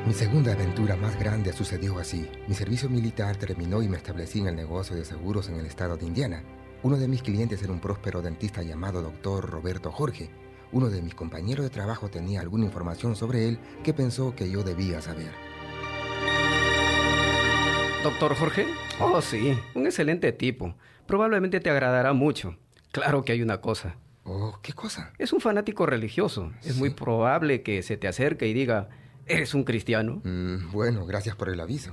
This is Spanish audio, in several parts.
Mi segunda aventura más grande sucedió así. Mi servicio militar terminó y me establecí en el negocio de seguros en el estado de Indiana. Uno de mis clientes era un próspero dentista llamado Dr. Roberto Jorge. Uno de mis compañeros de trabajo tenía alguna información sobre él que pensó que yo debía saber. ¿Doctor Jorge? Oh, sí, un excelente tipo. Probablemente te agradará mucho. Claro que hay una cosa. Oh, ¿qué cosa? Es un fanático religioso. Es muy probable que se te acerque y diga, ¿eres un cristiano? Bueno, gracias por el aviso.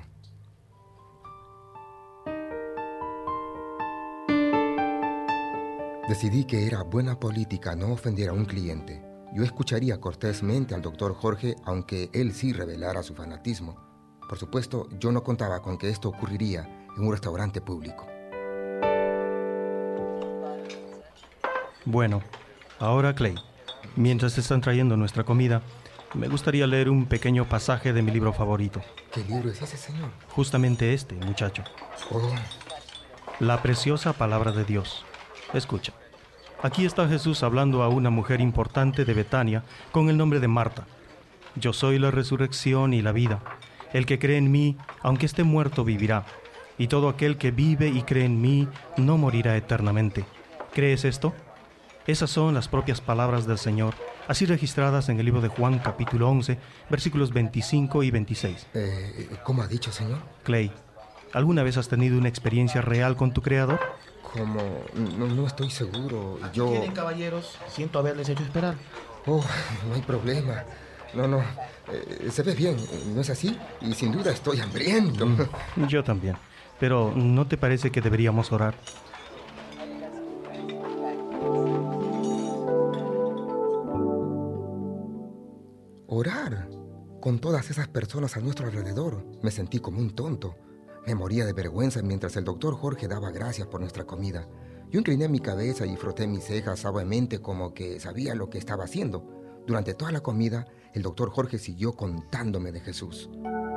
Decidí que era buena política no ofender a un cliente. Yo escucharía cortésmente al doctor Jorge, aunque él sí revelara su fanatismo. Por supuesto, yo no contaba con que esto ocurriría en un restaurante público. Bueno, ahora Clay, mientras están trayendo nuestra comida, me gustaría leer un pequeño pasaje de mi libro favorito. ¿Qué libro es ese, señor? Justamente este, muchacho. Oh, La preciosa palabra de Dios. Escucha. Aquí está Jesús hablando a una mujer importante de Betania con el nombre de Marta. Yo soy la resurrección y la vida. El que cree en mí, aunque esté muerto, vivirá. Y todo aquel que vive y cree en mí, no morirá eternamente. ¿Crees esto? Esas son las propias palabras del Señor, así registradas en el libro de Juan, capítulo 11, versículos 25 y 26. ¿Cómo ha dicho, señor? Clay, ¿alguna vez has tenido una experiencia real con tu Creador? Como no estoy seguro. Yo... Tienen, caballeros. Siento haberles hecho esperar. Oh, no hay problema. No. Se ve bien, ¿no es así? Y sin duda estoy hambriento. Yo también. Pero ¿no te parece que deberíamos orar? Orar. Con todas esas personas a nuestro alrededor, me sentí como un tonto. Me moría de vergüenza mientras el doctor Jorge daba gracias por nuestra comida. Yo incliné mi cabeza y froté mis cejas suavemente como que sabía lo que estaba haciendo. Durante toda la comida, el doctor Jorge siguió contándome de Jesús.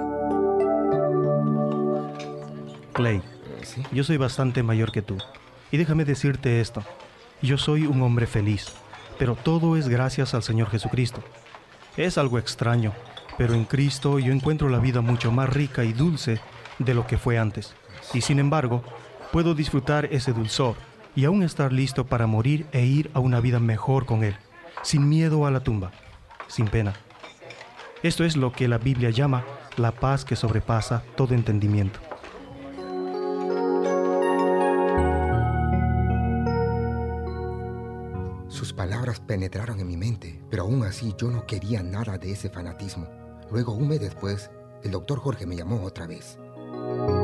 Clay, ¿Sí? yo soy bastante mayor que tú. Y déjame decirte esto. Yo soy un hombre feliz, pero todo es gracias al Señor Jesucristo. Es algo extraño, pero en Cristo yo encuentro la vida mucho más rica y dulce de lo que fue antes. Y sin embargo, puedo disfrutar ese dulzor y aún estar listo para morir e ir a una vida mejor con Él, sin miedo a la tumba, sin pena. Esto es lo que la Biblia llama la paz que sobrepasa todo entendimiento. Sus palabras penetraron en mi mente, pero aún así yo no quería nada de ese fanatismo. Luego, un mes después, el doctor Jorge me llamó otra vez.